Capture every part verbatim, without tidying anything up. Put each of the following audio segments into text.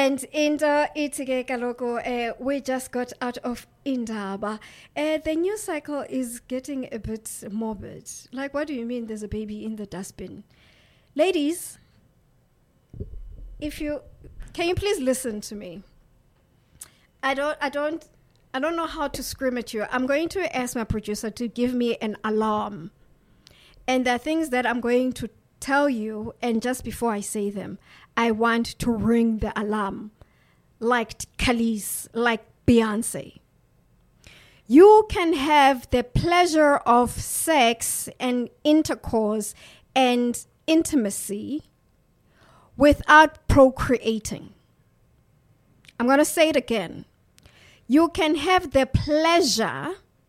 And into itige kaloko, uh, we just got out of Indaba. Uh, the news cycle is getting a bit morbid. Like, what do you mean there's a baby in the dustbin? Ladies, if you can you please listen to me? I don't I don't I don't know how to scream at you. I'm going to ask my producer to give me an alarm. And there are things that I'm going to tell you, and just before I say them, I want to ring the alarm, like Khalees, like Beyonce. You can have the pleasure of sex and intercourse and intimacy without procreating. I'm going to say it again. You can have the pleasure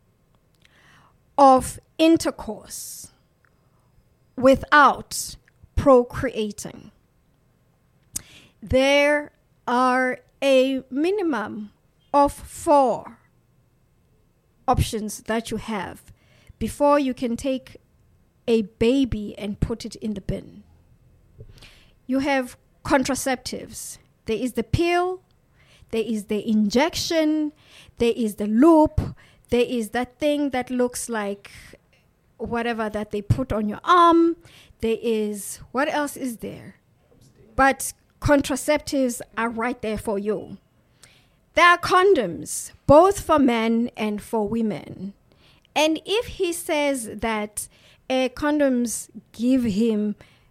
of intercourse without procreating. There are a minimum of four options that you have before you can take a baby and put it in the bin. You have contraceptives. There is the pill, there is the injection, there is the loop, there is that thing that looks like whatever that they put on your arm. There is, what else is there? But contraceptives are right there for you. There are condoms, both for men and for women. And if he says that uh, condoms give him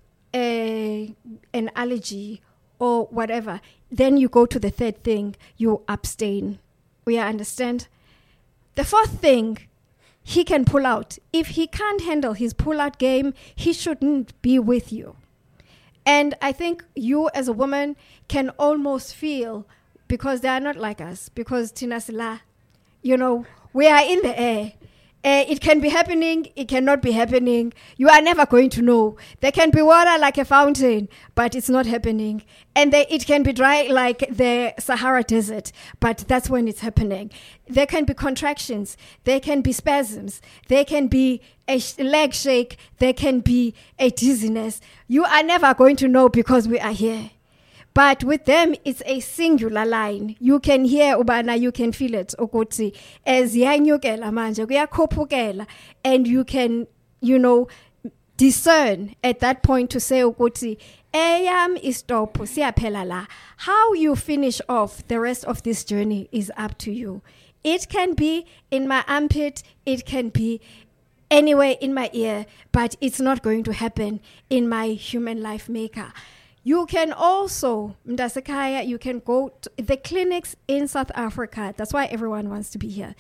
a, an allergy or whatever, then you go to the third thing, you abstain. We understand? The fourth thing, he can pull out. If he can't handle his pull-out game, he shouldn't be with you. And I think you as a woman can almost feel, because they are not like us, because Tinasila, you know, we are in the air. Uh, it can be happening, it cannot be happening. You are never going to know. There can be water like a fountain, but it's not happening. And they, it can be dry like the Sahara Desert, but that's when it's happening. There can be contractions, there can be spasms, there can be a sh- leg shake, there can be a dizziness. You are never going to know because we are here. But with them, it's a singular line. You can hear ubana, you can feel it. Ukuthi ziyanyukela manje, kuyakhuphukela, and you can, you know, discern at that point to say ukuthi eyam istop siyaphela la. How you finish off the rest of this journey is up to you. It can be in my armpit, it can be anywhere in my ear, but it's not going to happen in my human life maker. You can also, Mdasekaya, you can go to the clinics in South Africa. That's why everyone wants to be here.